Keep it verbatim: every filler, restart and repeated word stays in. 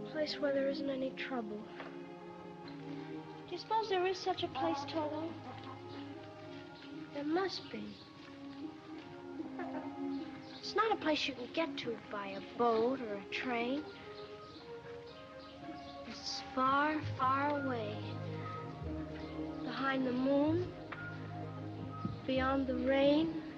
place where there isn't any trouble. Do you suppose there is such a place, Toto? There must be. It's not a place you can get to by a boat or a train. It's far, far away. Behind the moon, beyond the rain,